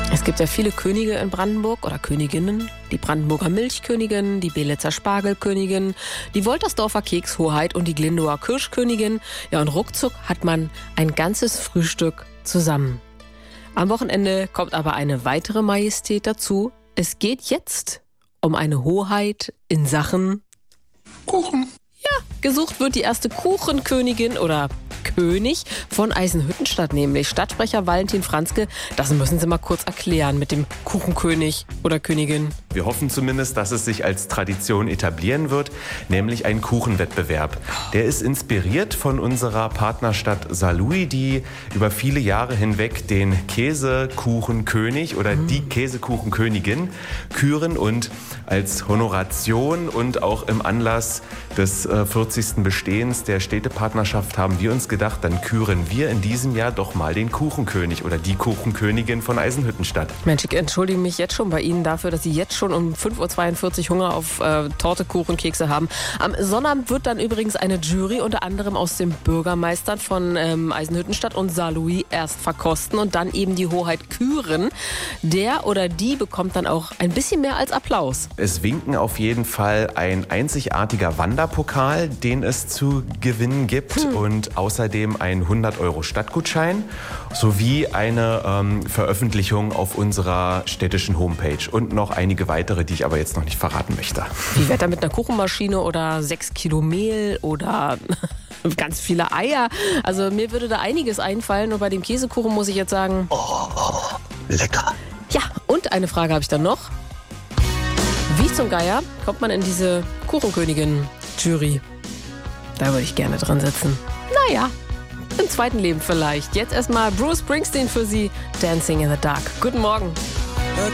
Es gibt ja viele Könige in Brandenburg oder Königinnen. Die Brandenburger Milchkönigin, die Belitzer Spargelkönigin, die Woltersdorfer Kekshoheit und die Glindower Kirschkönigin. Ja, und ruckzuck hat man ein ganzes Frühstück zusammen. Am Wochenende kommt aber eine weitere Majestät dazu. Es geht jetzt um eine Hoheit in Sachen Kuchen. Ja, gesucht wird die erste Kuchenkönigin oder König von Eisenhüttenstadt, nämlich Stadtsprecher Valentin Franzke. Das müssen Sie mal kurz erklären mit dem Kuchenkönig oder Königin. Wir hoffen zumindest, dass es sich als Tradition etablieren wird, nämlich ein Kuchenwettbewerb. Der ist inspiriert von unserer Partnerstadt Saarlouis, die über viele Jahre hinweg den Käsekuchenkönig oder die Käsekuchenkönigin küren, und als Honoration und auch im Anlass des 40. Bestehens der Städtepartnerschaft haben wir uns gedacht, dann küren wir in diesem Jahr doch mal den Kuchenkönig oder die Kuchenkönigin von Eisenhüttenstadt. Mensch, ich entschuldige mich jetzt schon bei Ihnen dafür, dass Sie jetzt schon um 5.42 Uhr Hunger auf Torte, Kuchen, Kekse haben. Am Sonnabend wird dann übrigens eine Jury unter anderem aus den Bürgermeistern von Eisenhüttenstadt und Saarlouis erst verkosten und dann eben die Hoheit küren. Der oder die bekommt dann auch ein bisschen mehr als Applaus. Es winken auf jeden Fall ein einzigartiger Wanderpokal, den es zu gewinnen gibt, und außerdem ein 100 € Stadtgutschein sowie eine Veröffentlichung auf unserer städtischen Homepage und noch einige weitere, die ich aber jetzt noch nicht verraten möchte. Wie Wetter mit einer Kuchenmaschine oder 6 Kilo Mehl oder ganz viele Eier. Also mir würde da einiges einfallen, und bei dem Käsekuchen muss ich jetzt sagen... Oh, lecker. Ja, und eine Frage habe ich dann noch. Wie zum Geier kommt man in diese Kuchenkönigin-Jury? Da würde ich gerne dran sitzen. Naja, im zweiten Leben vielleicht. Jetzt erstmal Bruce Springsteen für Sie, Dancing in the Dark. Guten Morgen.